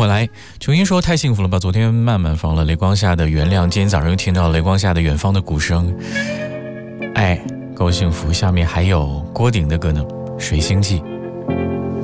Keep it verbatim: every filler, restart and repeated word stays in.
回来，琼英说太幸福了吧，昨天慢慢放了雷光下的原谅，今天早上又听到雷光下的远方的鼓声，哎，够幸福。下面还有郭顶的歌呢，水星记。